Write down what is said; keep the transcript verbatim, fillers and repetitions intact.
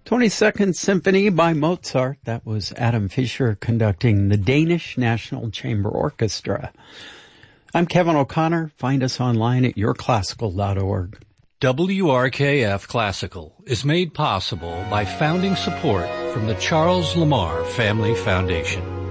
twenty-second Symphony by Mozart. That was Adam Fischer conducting the Danish National Chamber Orchestra. I'm Kevin O'Connor. Find us online at your classical dot org. W R K F Classical is made possible by founding support from the Charles Lamar Family Foundation.